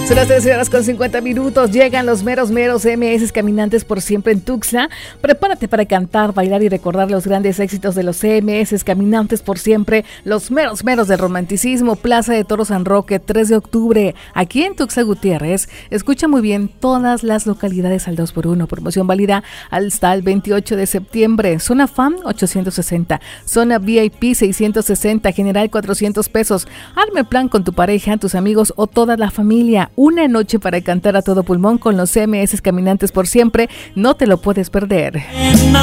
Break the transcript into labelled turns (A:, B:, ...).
A: Son las 13:50. Llegan los meros MS Caminantes por Siempre en Tuxtla. Prepárate para cantar, bailar y recordar los grandes éxitos de los MS Caminantes por Siempre. Los meros del romanticismo. Plaza de Toros San Roque, 3 de octubre. Aquí en Tuxtla Gutiérrez. Escucha muy bien, todas las localidades al 2x1. Promoción válida hasta el 28 de septiembre. Zona FAM, 860. Zona VIP, 660. General, 400 pesos. Arme plan con tu pareja, tus amigos o toda la familia. Una noche para cantar a todo pulmón con los MS Caminantes por Siempre. No te lo puedes perder.